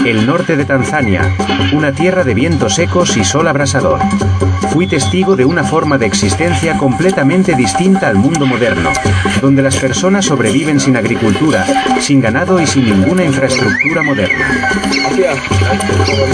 El norte de Tanzania, una tierra de vientos secos y sol abrasador. Fui testigo de una forma de existencia completamente distinta al mundo moderno, donde las personas sobreviven sin agricultura, sin ganado y sin ninguna infraestructura moderna.